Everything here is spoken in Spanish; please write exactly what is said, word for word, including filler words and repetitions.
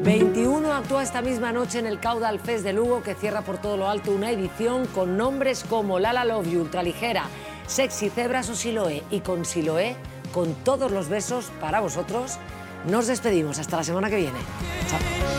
veintiuno actúa esta misma noche en el Caudal Fest de Lugo, que cierra por todo lo alto una edición con nombres como Lala Love You, Ultraligera, Sexy Zebras o Siloé. Y con Siloé, con todos los besos para vosotros, nos despedimos. Hasta la semana que viene. Chao.